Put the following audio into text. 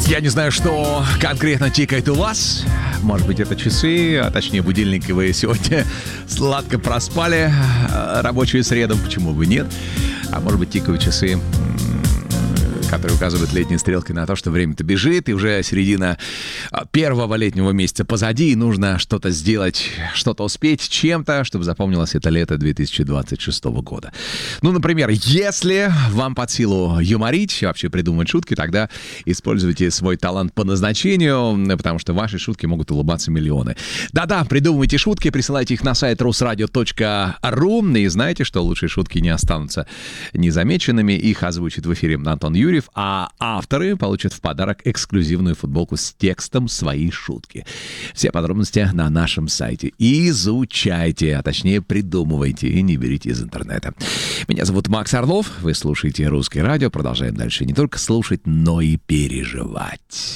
Я не знаю, что конкретно тикает у вас. Может быть, это часы, а точнее будильник, и вы сегодня сладко проспали рабочую среду, почему бы нет. А может быть, тикают часы, которые указывают летней стрелкой на то, что время-то бежит, и уже середина первого летнего месяца позади, и нужно что-то сделать, что-то успеть чем-то, чтобы запомнилось это лето 2026 года. Ну, например, если вам под силу юморить, вообще придумать шутки, тогда используйте свой талант по назначению, потому что ваши шутки могут улыбаться миллионы. Да-да, придумывайте шутки, присылайте их на сайт rusradio.ru, и знаете, что лучшие шутки не останутся незамеченными, их озвучит в эфире Антон Юрьев, а авторы получат в подарок эксклюзивную футболку с текстом своей шутки. Все подробности на нашем сайте. Изучайте, а точнее придумывайте и не берите из интернета. Меня зовут Макс Орлов, вы слушаете «Русское радио». Продолжаем дальше не только слушать, но и переживать.